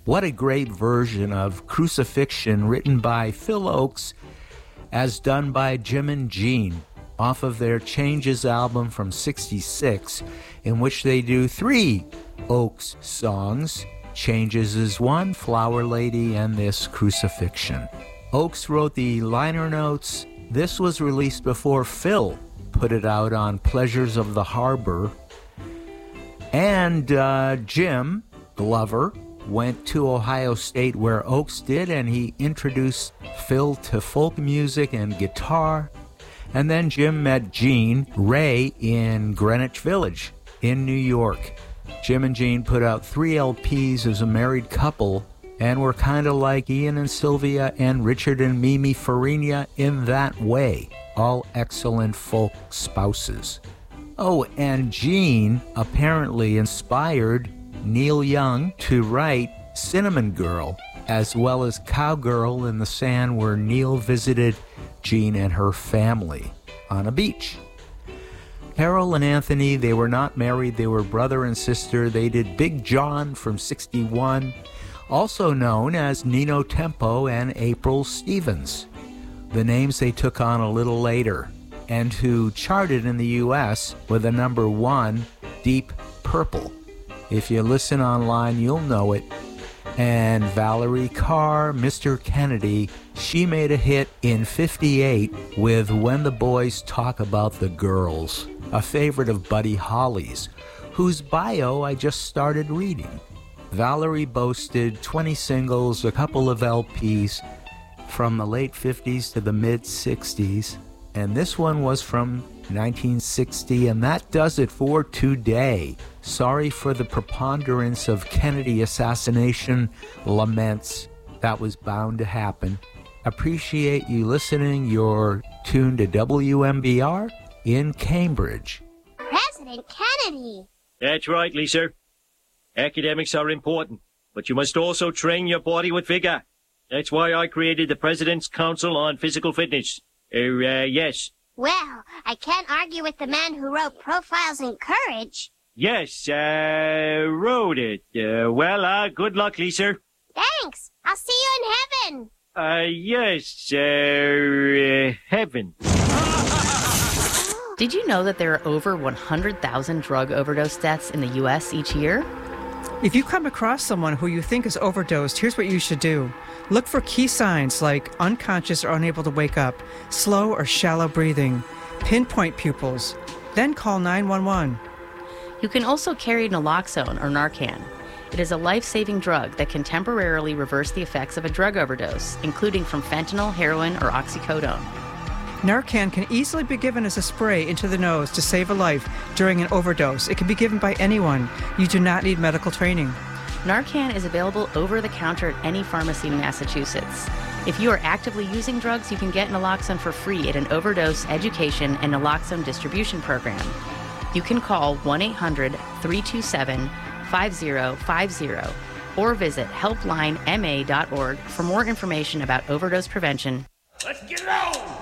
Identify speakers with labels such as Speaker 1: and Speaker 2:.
Speaker 1: What a great version of Crucifixion written by Phil Ochs as done by Jim and Gene off of their Changes album from '66, in which they do 3 Ochs songs. Changes is one, Flower Lady, and this Crucifixion. Ochs wrote the liner notes. This was released before Phil put it out on Pleasures of the Harbor. And Jim Glover went to Ohio State where Ochs did, and he introduced Phil to folk music and guitar. And then Jim met Gene Ray in Greenwich Village in New York. Jim and Gene put out 3 LPs as a married couple and were kind of like Ian and Sylvia and Richard and Mimi Farina in that way. All excellent folk spouses. Oh, and Gene apparently inspired Neil Young to write Cinnamon Girl, as well as Cowgirl in the Sand, where Neil visited Gene and her family on a beach. Carol and Anthony, they were not married, they were brother and sister. They did Big John from '61, also known as Nino Tempo and April Stevens, the names they took on a little later, and who charted in the U.S. with the number 1, Deep Purple. If you listen online, you'll know it. And Valerie Carr, Mr. Kennedy, she made a hit in '58 with When the Boys Talk About the Girls, a favorite of Buddy Holly's, whose bio I just started reading. Valerie boasted 20 singles, a couple of LPs from the late 50s to the mid-60s, and this one was from 1960, and that does it for today. Sorry for the preponderance of Kennedy assassination laments. That was bound to happen. Appreciate you listening. You're tuned to WMBR in Cambridge.
Speaker 2: President Kennedy!
Speaker 3: That's right, Lisa. Academics are important, but you must also train your body with vigor. That's why I created the President's Council on Physical Fitness. Yes.
Speaker 2: Well, I can't argue with the man who wrote Profiles in Courage.
Speaker 3: Yes, wrote it. Good luck, Lisa.
Speaker 2: Thanks. I'll see you in heaven.
Speaker 3: Yes, heaven.
Speaker 4: Did you know that there are over 100,000 drug overdose deaths in the U.S. each year?
Speaker 5: If you come across someone who you think is overdosed, here's what you should do. Look for key signs like unconscious or unable to wake up, slow or shallow breathing, pinpoint pupils, then call 911.
Speaker 4: You can also carry naloxone or Narcan. It is a life-saving drug that can temporarily reverse the effects of a drug overdose, including from fentanyl, heroin, or oxycodone.
Speaker 5: Narcan can easily be given as a spray into the nose to save a life during an overdose. It can be given by anyone. You do not need medical training.
Speaker 4: Narcan is available over the counter at any pharmacy in Massachusetts. If you are actively using drugs, you can get naloxone for free at an overdose education and naloxone distribution program. You can call 1-800-327-5050 or visit helplinema.org for more information about overdose prevention.
Speaker 6: Let's get it on!